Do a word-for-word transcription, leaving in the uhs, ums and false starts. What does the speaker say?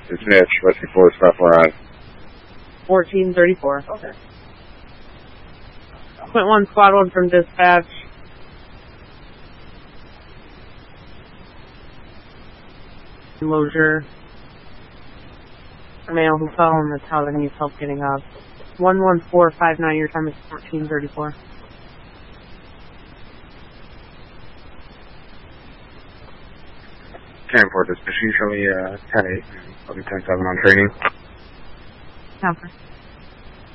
It's Mitch, Whiskey four, stop four on. fourteen thirty-four. Okay. Point one, squad one from dispatch. Enclosure. A male who fell in the tub and needs help getting up. one one four five nine, your time is fourteen thirty-four. ten four, dispatch, you show me uh, ten eight. I'll be ten seven on training. Counter.